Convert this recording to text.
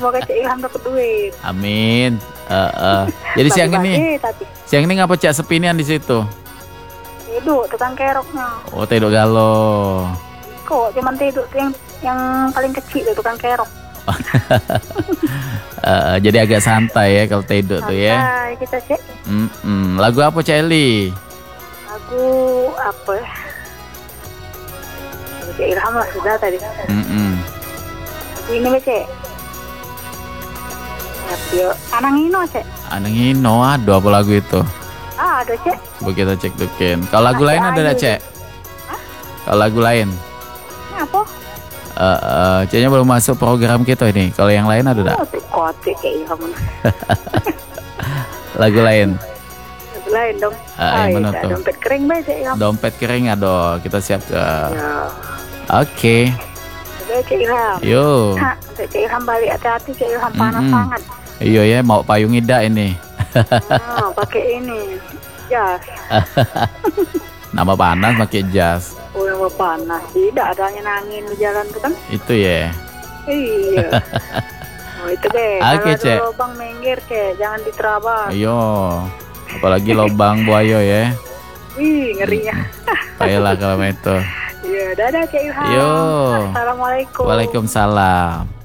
Semoga Cek Ilham dapat duit. Amin. Jadi siang ini ngapa Cek sepinian di situ? Tidur tukang keroknya. Oh, tidur galau. Kok cuman tidur yang paling kecil itu tukang kerok. Jadi agak santai ya kalau tidur tuh ya. Santai kita Cek. Lagu apa Cek Eli? Lagu apa? Lagu Cek Ilham lah sudah tadi. Ini Cek. Anangino Cek. Anangino, aduh apa lagu itu? Ada Cek. Coba kita cek dukin. Kalau lagu lain ada enggak Cek? Kalau lagu lain? Ini apa? Ceknya belum masuk program kita ini. Kalau yang lain ada enggak? Kotek kayak Ilham. Lagu lain? Lagu lain dong. Yang mana tuh? Dompet kering bae Cek Ilham. Dompet kering aduh, kita siap ke. Ya. Oke. Cek Ilham. Yo. Cek Ilham balik hati-hati Cek Ilham panas banget. Iya ya, mau payung ida ini. Pakai ini jas. Nama panas pakai jas. Oh, nama panas. Tidak ada angin di jalan tuh kan? Itu ya. Iya. Oh, itu deh. Oke, Kalau ada lubang minggir Cek, jangan diterabas. Ayo. Apalagi lubang buaya ya. Ngerinya. Baiklah kalau itu. Iya, dadah Cek Ilham. Yo. Assalamualaikum. Waalaikumsalam.